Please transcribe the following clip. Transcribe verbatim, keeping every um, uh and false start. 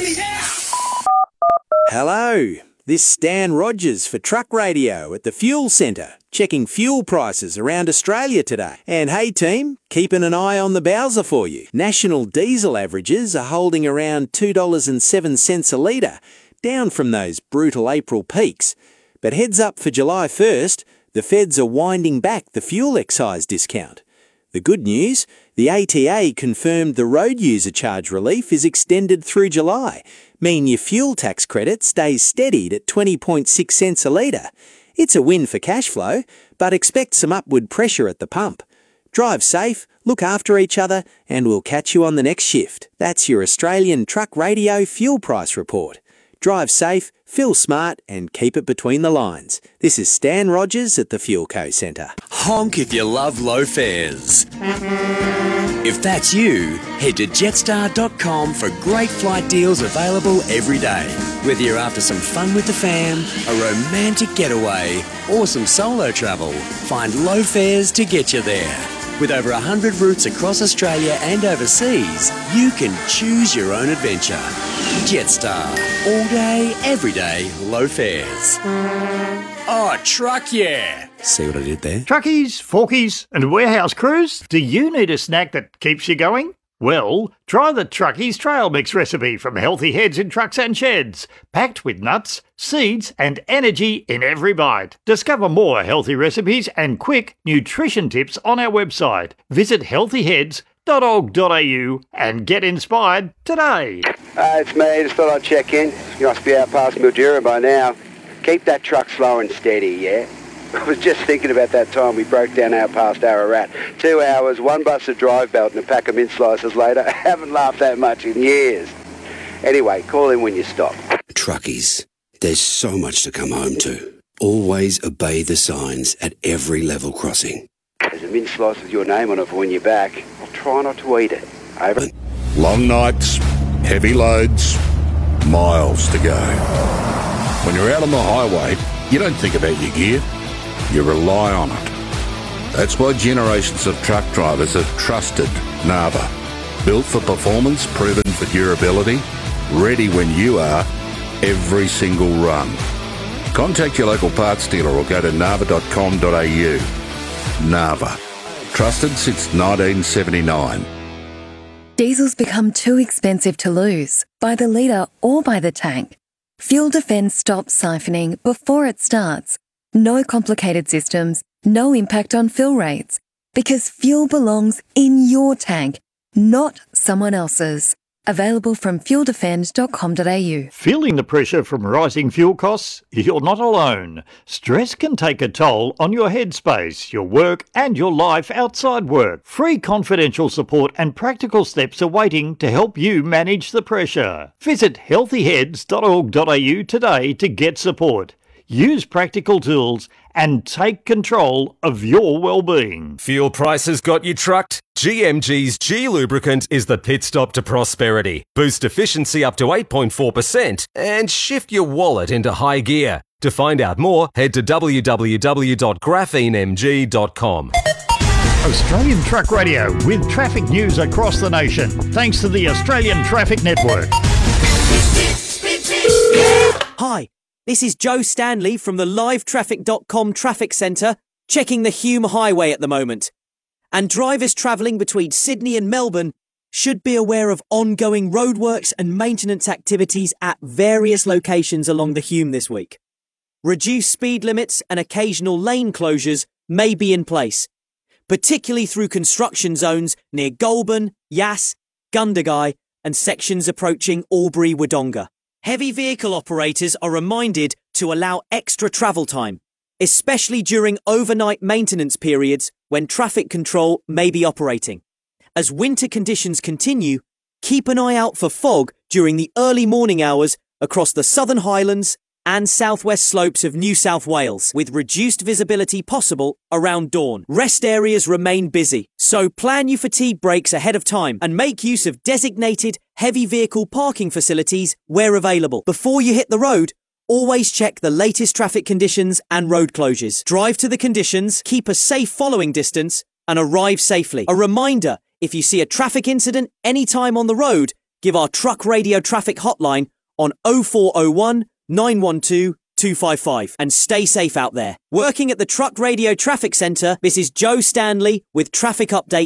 Hello, this is Stan Rogers for Truck Radio at the Fuel Centre, checking fuel prices around Australia today. And hey team, keeping an eye on the Bowser for you. National diesel averages are holding around two dollars and seven cents a litre, down from those brutal April peaks. But heads up for July first, the feds are winding back the fuel excise discount. The good news, the A T A confirmed the road user charge relief is extended through July, meaning your fuel tax credit stays steadied at twenty point six cents a litre. It's a win for cash flow, but expect some upward pressure at the pump. Drive safe, look after each other, and we'll catch you on the next shift. That's your Australian Truck Radio Fuel Price Report. Drive safe, feel smart, and keep it between the lines. This is Stan Rogers at the Fuel Co Centre. Honk if you love low fares. If that's you, head to jetstar dot com for great flight deals available every day. Whether you're after some fun with the fam, a romantic getaway, or some solo travel, find low fares to get you there. With over one hundred routes across Australia and overseas, you can choose your own adventure. Jetstar. All day, every day, low fares. Oh, truck yeah! See what I did there? Truckies, forkies and warehouse crews, do you need a snack that keeps you going? Well, try the Truckies Trail Mix recipe from Healthy Heads in Trucks and Sheds, packed with nuts, seeds and energy in every bite. Discover more healthy recipes and quick nutrition tips on our website. Visit healthy heads dot org dot a u and get inspired today. Uh, it's me, just thought I'd check in. You must be out past Mildura by now. Keep that truck slow and steady, yeah? I was just thinking about that time we broke down out past Ararat. Two hours, one busted drive belt and a pack of mint slices later. I haven't laughed that much in years. Anyway, call in when you stop. Truckies, there's so much to come home to. Always obey the signs at every level crossing. There's a mint slice with your name on it for when you're back. I'll try not to eat it. Over. Long nights, heavy loads, miles to go. When you're out on the highway, you don't think about your gear. You rely on it. That's why generations of truck drivers have trusted Narva. Built for performance, proven for durability, ready when you are, every single run. Contact your local parts dealer or go to narva dot com dot a u. Narva. Trusted since nineteen seventy-nine. Diesel's become too expensive to lose, by the litre or by the tank. Fuel Defence stops siphoning before it starts. No complicated systems, no impact on fill rates. Because fuel belongs in your tank, not someone else's. Available from fuel defend dot com dot a u. Feeling the pressure from rising fuel costs? You're not alone. Stress can take a toll on your headspace, your work and your life outside work. Free confidential support and practical steps are waiting to help you manage the pressure. Visit healthy heads dot org dot a u today to get support. Use practical tools and take control of your well-being. Fuel prices got you trucked? G M G's G Lubricant is the pit stop to prosperity. Boost efficiency up to eight point four percent and shift your wallet into high gear. To find out more, head to w w w dot graphene m g dot com. Australian Truck Radio with traffic news across the nation. Thanks to the Australian Traffic Network. Hi. This is Joe Stanley from the live traffic dot com Traffic Centre, checking the Hume Highway at the moment. And drivers travelling between Sydney and Melbourne should be aware of ongoing roadworks and maintenance activities at various locations along the Hume this week. Reduced speed limits and occasional lane closures may be in place, particularly through construction zones near Goulburn, Yass, Gundagai and sections approaching Albury-Wodonga. Heavy vehicle operators are reminded to allow extra travel time, especially during overnight maintenance periods when traffic control may be operating. As winter conditions continue, keep an eye out for fog during the early morning hours across the Southern Highlands and southwest slopes of New South Wales, with reduced visibility possible around dawn. Rest areas remain busy, so plan your fatigue breaks ahead of time and make use of designated heavy vehicle parking facilities where available. Before you hit the road, always check the latest traffic conditions and road closures. Drive to the conditions, keep a safe following distance, and arrive safely. A reminder, if you see a traffic incident anytime on the road, give our Truck Radio traffic hotline on oh four oh one, nine one two, two five five and stay safe out there. Working at the Truck Radio Traffic Centre, this is Joe Stanley with traffic updates